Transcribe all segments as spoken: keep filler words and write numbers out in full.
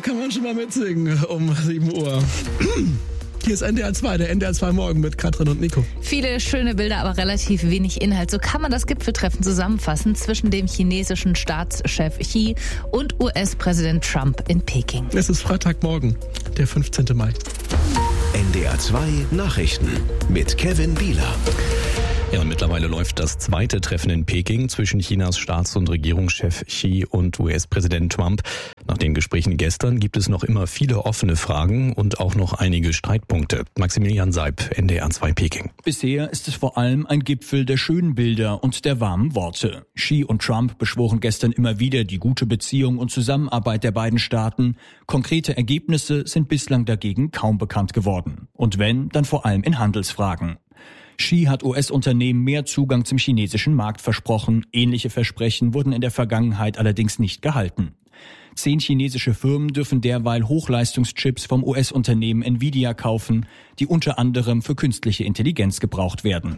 kann man schon mal mitsingen um sieben Uhr. Hier ist N D R zwei, der N D R zwei Morgen mit Katrin und Nico. Viele schöne Bilder, aber relativ wenig Inhalt. So kann man das Gipfeltreffen zusammenfassen zwischen dem chinesischen Staatschef Xi und U S-Präsident Trump in Peking. Es ist Freitagmorgen, der fünfzehnten Mai. N D R zwei Nachrichten mit Kevin Bieler. Ja, und mittlerweile läuft das zweite Treffen in Peking zwischen Chinas Staats- und Regierungschef Xi und U S-Präsident Trump. Nach den Gesprächen gestern gibt es noch immer viele offene Fragen und auch noch einige Streitpunkte. Maximilian Seib, N D R zwei Peking. Bisher ist es vor allem ein Gipfel der schönen Bilder und der warmen Worte. Xi und Trump beschworen gestern immer wieder die gute Beziehung und Zusammenarbeit der beiden Staaten. Konkrete Ergebnisse sind bislang dagegen kaum bekannt geworden. Und wenn, dann vor allem in Handelsfragen. Xi hat U S-Unternehmen mehr Zugang zum chinesischen Markt versprochen. Ähnliche Versprechen wurden in der Vergangenheit allerdings nicht gehalten. Zehn chinesische Firmen dürfen derweil Hochleistungschips vom U S-Unternehmen Nvidia kaufen, die unter anderem für künstliche Intelligenz gebraucht werden.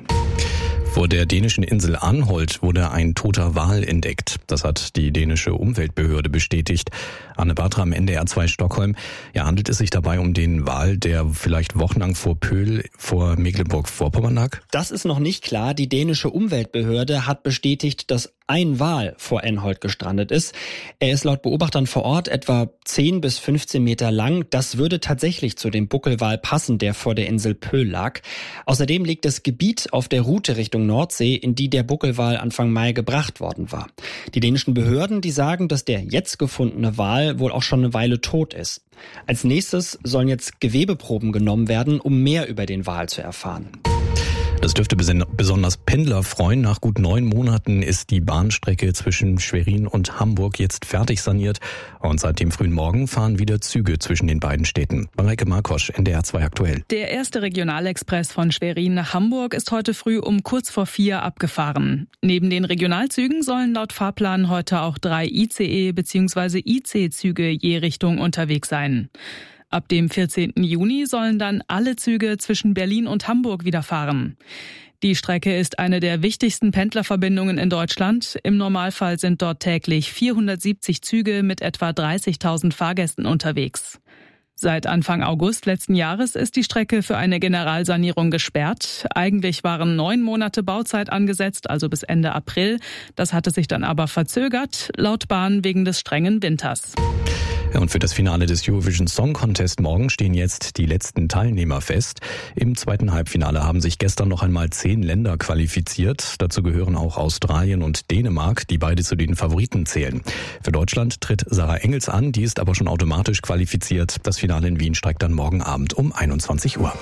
Vor der dänischen Insel Anholt wurde ein toter Wal entdeckt. Das hat die dänische Umweltbehörde bestätigt. Anne Bartram, N D R zwei Stockholm. Ja, handelt es sich dabei um den Wal, der vielleicht wochenlang vor Pöhl vor Mecklenburg-Vorpommern lag? Das ist noch nicht klar. Die dänische Umweltbehörde hat bestätigt, dass ein Wal vor Anholt gestrandet ist. Er ist laut Beobachtern vor Ort etwa zehn bis fünfzehn Meter lang. Das würde tatsächlich zu dem Buckelwal passen, der vor der Insel Pöhl lag. Außerdem liegt das Gebiet auf der Route Richtung Nordsee, in die der Buckelwal Anfang Mai gebracht worden war. Die dänischen Behörden, die sagen, dass der jetzt gefundene Wal wohl auch schon eine Weile tot ist. Als nächstes sollen jetzt Gewebeproben genommen werden, um mehr über den Wal zu erfahren. Das dürfte besonders Pendler freuen. Nach gut neun Monaten ist die Bahnstrecke zwischen Schwerin und Hamburg jetzt fertig saniert. Und seit dem frühen Morgen fahren wieder Züge zwischen den beiden Städten. Mareike Markosch, N D R zwei aktuell. Der erste Regionalexpress von Schwerin nach Hamburg ist heute früh um kurz vor vier abgefahren. Neben den Regionalzügen sollen laut Fahrplan heute auch drei I C E bzw. I C-Züge je Richtung unterwegs sein. Ab dem vierzehnten Juni sollen dann alle Züge zwischen Berlin und Hamburg wieder fahren. Die Strecke ist eine der wichtigsten Pendlerverbindungen in Deutschland. Im Normalfall sind dort täglich vierhundertsiebzig Züge mit etwa dreißigtausend Fahrgästen unterwegs. Seit Anfang August letzten Jahres ist die Strecke für eine Generalsanierung gesperrt. Eigentlich waren neun Monate Bauzeit angesetzt, also bis Ende April. Das hatte sich dann aber verzögert, laut Bahn wegen des strengen Winters. Ja, und für das Finale des Eurovision Song Contest morgen stehen jetzt die letzten Teilnehmer fest. Im zweiten Halbfinale haben sich gestern noch einmal zehn Länder qualifiziert. Dazu gehören auch Australien und Dänemark, die beide zu den Favoriten zählen. Für Deutschland tritt Sarah Engels an, die ist aber schon automatisch qualifiziert. Das Finale in Wien steigt dann morgen Abend um einundzwanzig Uhr.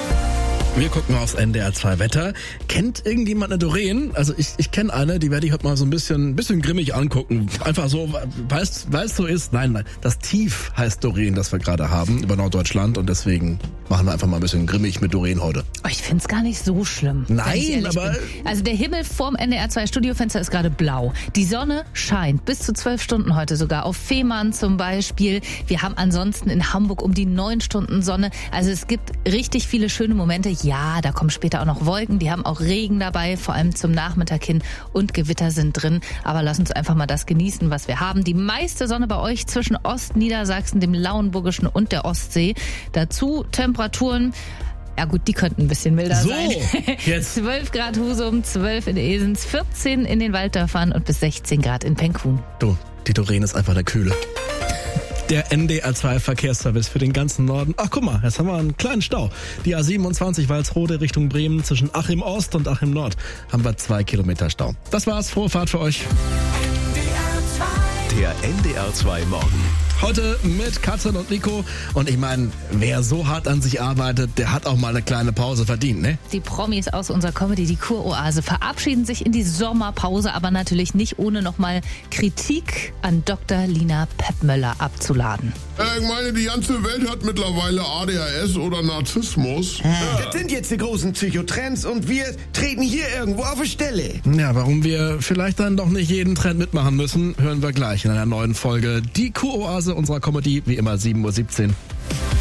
Wir gucken aufs N D R zwei Wetter. Kennt irgendjemand eine Doreen? Also ich, ich kenne eine, die werde ich heute mal so ein bisschen, bisschen grimmig angucken. Einfach so, weil es so ist. Nein, nein, das Tief heißt Doreen, das wir gerade haben über Norddeutschland. Und deswegen machen wir einfach mal ein bisschen grimmig mit Doreen heute. Oh, ich find's gar nicht so schlimm. Nein, aber... bin. Also der Himmel vorm N D R zwei Studiofenster ist gerade blau. Die Sonne scheint bis zu zwölf Stunden heute sogar. Auf Fehmarn zum Beispiel. Wir haben ansonsten in Hamburg um die neun Stunden Sonne. Also es gibt richtig viele schöne Momente. Ja, da kommen später auch noch Wolken, die haben auch Regen dabei, vor allem zum Nachmittag hin, und Gewitter sind drin. Aber lass uns einfach mal das genießen, was wir haben. Die meiste Sonne bei euch zwischen Ostniedersachsen, dem Lauenburgischen und der Ostsee. Dazu Temperaturen, ja gut, die könnten ein bisschen milder so, sein. Jetzt. zwölf Grad Husum, zwölf in Esens, vierzehn in den Walddörfern und bis sechzehn Grad in Penkhuhn. Du, die Doreen ist einfach der Kühle. Der N D R zwei Verkehrsservice für den ganzen Norden. Ach, guck mal, jetzt haben wir einen kleinen Stau. Die A siebenundzwanzig Walsrode Richtung Bremen zwischen Achim Ost und Achim Nord haben wir zwei Kilometer Stau. Das war's, frohe Fahrt für euch. Der N D R zwei Morgen. Heute mit Katrin und Nico. Und ich meine, wer so hart an sich arbeitet, der hat auch mal eine kleine Pause verdient, ne? Die Promis aus unserer Comedy, die Kuroase, verabschieden sich in die Sommerpause, aber natürlich nicht ohne nochmal Kritik an Doktor Lina Peppmöller abzuladen. Äh, ich meine, die ganze Welt hat mittlerweile A D H S oder Narzissmus. Ja. Das sind jetzt die großen Psychotrends und wir treten hier irgendwo auf die Stelle. Ja, warum wir vielleicht dann doch nicht jeden Trend mitmachen müssen, hören wir gleich in einer neuen Folge Die Kuroase unserer Comedy, wie immer sieben Uhr siebzehn.